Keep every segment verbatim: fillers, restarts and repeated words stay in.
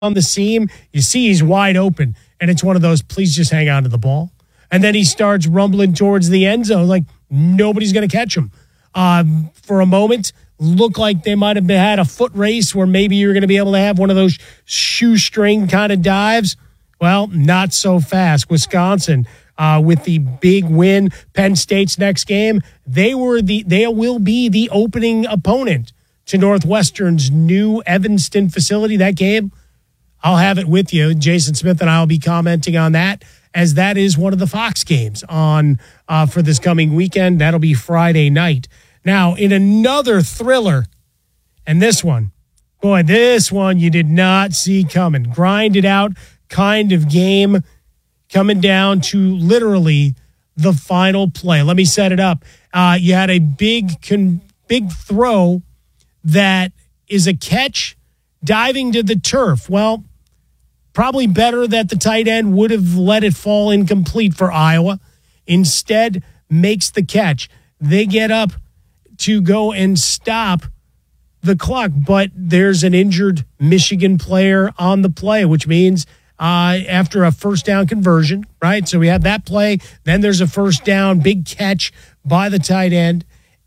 on the seam. You see he's wide open, and it's one of those, please just hang on to the ball. And then he starts rumbling towards the end zone like nobody's going to catch him. Um, for a moment, looked like they might have had a foot race where maybe you're going to be able to have one of those shoestring kind of dives. Well, not so fast. Wisconsin uh, with the big win. Penn State's next game, they were the they will be the opening opponent to Northwestern's new Evanston facility. That game, I'll have it with you. Jason Smith and I will be commenting on that, as that is one of the Fox games on uh, for this coming weekend. That'll be Friday night. Now, in another thriller, and this one, boy, this one you did not see coming. Grinded out kind of game, coming down to literally the final play. Let me set it up. Uh, you had a big, con- big throw that is a catch diving to the turf. Well, probably better that the tight end would have let it fall incomplete for Iowa. Instead, makes the catch. They get up to go and stop the clock, but there's an injured Michigan player on the play, which means uh, after a first down conversion, right? So we have that play. Then there's a first down, big catch by the tight end,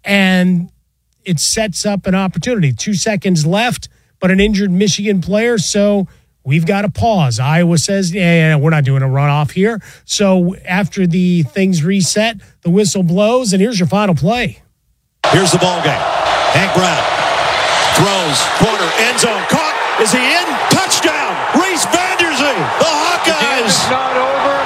and it sets up an opportunity. Two seconds left, but an injured Michigan player, so we've got to pause. Iowa says, yeah, yeah, we're not doing a runoff here. So after the things reset, the whistle blows, and here's your final play. Here's the ball game. Hank Brown throws, corner, end zone, caught. Is he in? Touchdown! Reese Vanderzee, the Hawkeyes. The game is not over.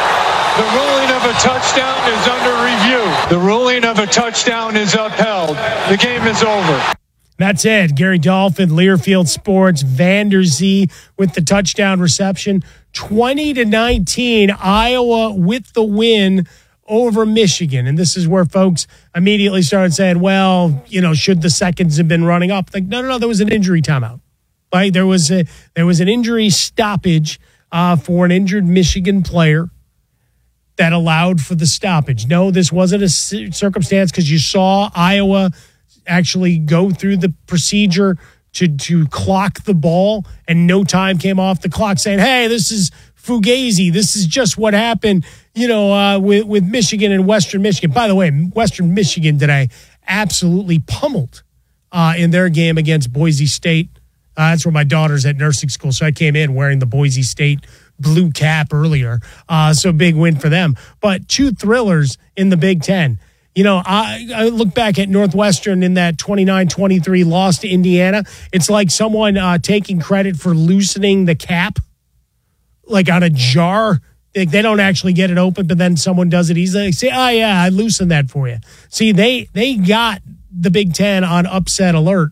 The ruling of a touchdown is under review. The ruling of a touchdown is upheld. The game is over. That's it. Gary Dolphin, Learfield Sports, Vanderzee with the touchdown reception. twenty to nineteen, Iowa with the win over Michigan. And this is where folks immediately started saying, well, you know, should the seconds have been running up? Like, no, no, no, there was an injury timeout. Right? There was a, there was an injury stoppage uh, for an injured Michigan player that allowed for the stoppage. No, this wasn't a circumstance because you saw Iowa actually go through the procedure to, to clock the ball, and no time came off the clock saying, hey, this is Fugazi. This is just what happened, you know, uh, with, with Michigan and Western Michigan. By the way, Western Michigan today absolutely pummeled uh, in their game against Boise State. Uh, that's where my daughter's at nursing school, so I came in wearing the Boise State blue cap earlier. Uh, so big win for them. But two thrillers in the Big Ten. You know, I, I look back at Northwestern in that twenty-nine twenty-three loss to Indiana. It's like someone uh, taking credit for loosening the cap, like on a jar. They, they don't actually get it open, but then someone does it easily. They say, oh, yeah, I loosened that for you. See, they they got the Big Ten on upset alert,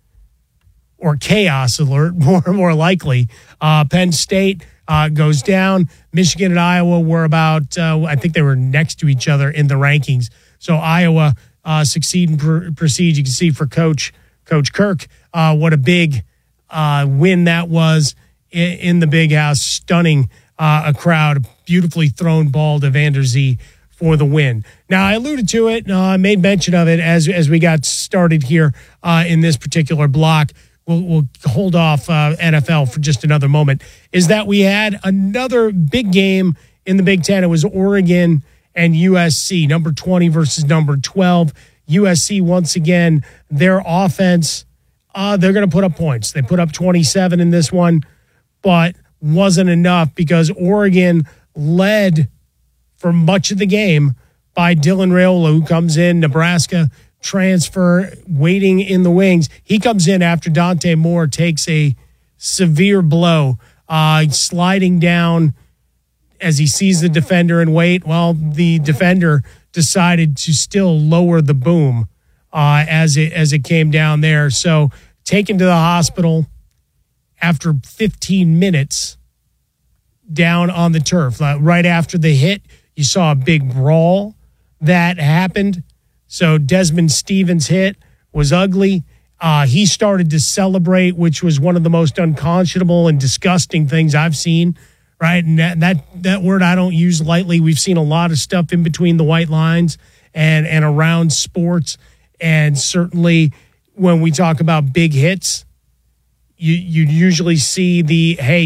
or chaos alert, more more likely. Uh, Penn State uh, goes down. Michigan and Iowa were about, uh, I think they were next to each other in the rankings. So Iowa uh, succeed and pr- proceed. You can see for Coach Coach Kirk uh, what a big uh, win that was in, in the Big House, stunning uh, a crowd. Beautifully thrown ball to Vanderzee for the win. Now, I alluded to it. Uh, I made mention of it as as we got started here uh, in this particular block. We'll, we'll hold off uh, N F L for just another moment. Is that we had another big game in the Big Ten. It was Oregon and U S C, number twenty versus number twelve. U S C, once again, their offense, uh, they're going to put up points. They put up twenty-seven in this one, but wasn't enough because Oregon led for much of the game by Dylan Raiola, who comes in, Nebraska transfer, waiting in the wings. He comes in after Dante Moore takes a severe blow, uh, sliding down as he sees the defender and wait. Well, the defender decided to still lower the boom uh, as it as it came down there. So taken to the hospital after fifteen minutes down on the turf. Uh, right after the hit, you saw a big brawl that happened. So Desmond Stevens' hit was ugly. Uh, he started to celebrate, which was one of the most unconscionable and disgusting things I've seen. Right, and that, that that word I don't use lightly. We've seen a lot of stuff in between the white lines and and around sports, and certainly when we talk about big hits, you you usually see the hey